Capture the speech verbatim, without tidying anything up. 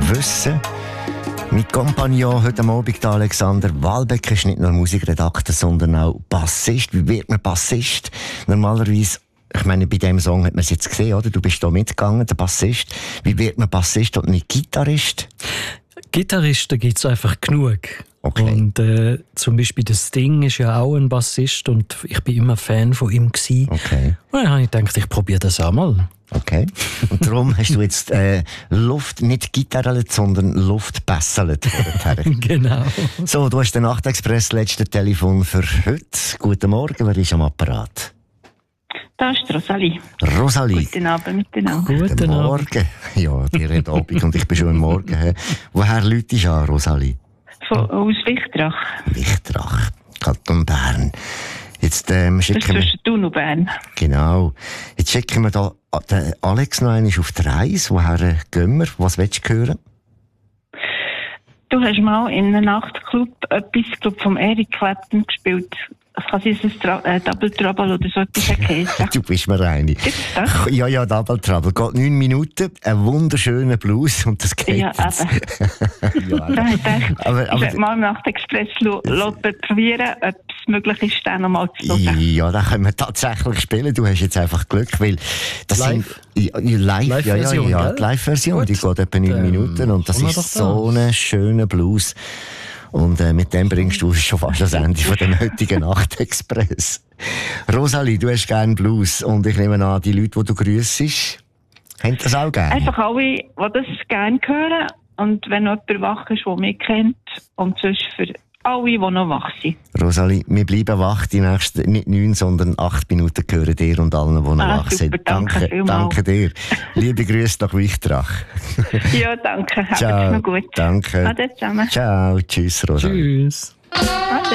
wissen. Mein Kompagnon heute Abend, Alexander Walbeck, ist nicht nur Musikredakteur, sondern auch Bassist. Wie wird man Bassist? Normalerweise, ich meine, bei diesem Song hat man es jetzt gesehen, oder? Du bist da mitgegangen, der Bassist. Wie wird man Bassist und nicht Gitarrist? Gitarristen gibt es einfach genug. Okay. Und äh, zum Beispiel der Sting ist ja auch ein Bassist und ich bin immer Fan von ihm gewesen. Okay. Und dann habe ich gedacht, ich probiere das auch mal. Okay. Und darum hast du jetzt äh, Luft nicht gitarrelt, sondern Luft besselt. Genau. So, du hast den Nachtexpress, letzte Telefon für heute. Guten Morgen, wer ist am Apparat? Da ist Rosalie. Rosalie. Guten Abend miteinander. Guten, Guten Morgen. Ja, dir hat Abend und ich bin schon am Morgen. Woher läutest du an, Rosalie? Von, aus Wichtrach. Wichtrach, Kanton Bern. Jetzt ähm, Das ist schicken wir... zwischen Thun und Bern. Genau. Jetzt schicken wir da den Alex noch einmal auf die Reise. Woher gehen wir? Was willst du hören? Du hast mal in einem Nachtclub etwas, glaub, vom Eric Clapton gespielt. Es kann sein, dass es Tra- äh, Double Trouble oder so etwas geheißen. Du bist mir eine. Gibt's das? Ja, ja, Double Trouble. Geht neun Minuten, ein wunderschöner Blues und das geht Ja, jetzt. eben. Ja, Da habe ich gedacht, aber, ich aber, werde mal im Nachtexpress lo- lo- probieren, ob es möglich ist, den noch mal zu hören. ja, da können wir tatsächlich spielen. Du hast jetzt einfach Glück, weil das Live? sind ja, ja, live, ja, ja, Live-Version, ja, gell? die Live-Version, die geht etwa neun Ähm, Minuten und das machen wir ist doch so das. ein schöner Blues. Und äh, mit dem bringst du schon fast das Ende von dem heutigen Nachtexpress. Rosalie, du hast gerne Blues und ich nehme an, die Leute, die du grüssest, haben das auch gerne. Einfach alle, die das gerne hören. Und wenn noch jemand wach ist, der mich kennt. Und sonst für alle, die noch wach sind. Rosalie, wir bleiben wach, die nächsten, nicht neun, sondern acht Minuten gehören dir und allen, die noch Ah, wach super, sind. danke vielmals. danke dir. Liebe Grüße nach Wichtrach. Ja, danke. Habt's Ciao. noch gut. Danke. Ade zusammen. Ciao. Tschüss, Rosalie. Tschüss. Ade.